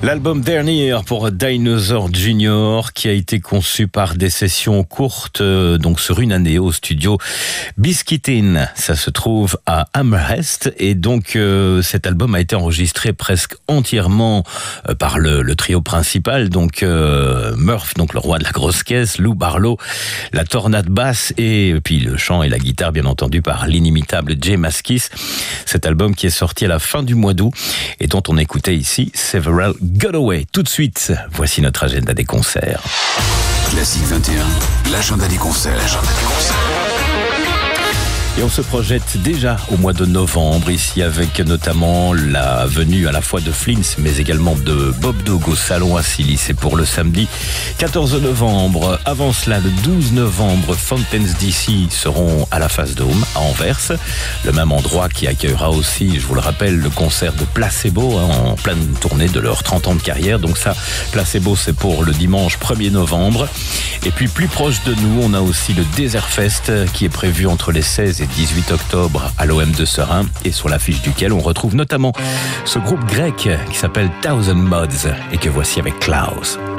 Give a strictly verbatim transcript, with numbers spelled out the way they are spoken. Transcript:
L'album Dernier pour Dinosaur Junior qui a été conçu par des sessions courtes, euh, donc sur une année au studio Biscuitin. Ça se trouve à Amherst et donc euh, cet album a été enregistré presque entièrement euh, par le, le trio principal, donc euh, Murph, donc le roi de la grosse caisse, Lou Barlow, la tornade basse et puis le chant et la guitare bien entendu par l'inimitable Jay Mascis. Cet album qui est sorti à la fin du mois d'août et dont on écoutait ici Several Getaway. Tout de suite, voici notre agenda des concerts. Classique vingt et un, l'agenda des concerts. L'agenda des concerts. Et on se projette déjà au mois de novembre, ici avec notamment la venue à la fois de Flints, mais également de Bob Dog au Salon à Silly. C'est pour le samedi quatorze novembre. Avant cela, le douze novembre, Fountains D C seront à la Face Dome, à Anvers. Le même endroit qui accueillera aussi, je vous le rappelle, le concert de Placebo, hein, en pleine tournée de leurs trente ans de carrière. Donc ça, Placebo, c'est pour le dimanche premier novembre. Et puis plus proche de nous, on a aussi le Desert Fest qui est prévu entre les seize et dix-huit octobre à l'O M de Serein et sur l'affiche duquel on retrouve notamment ce groupe grec qui s'appelle Thousand Mods et que voici avec Klaus.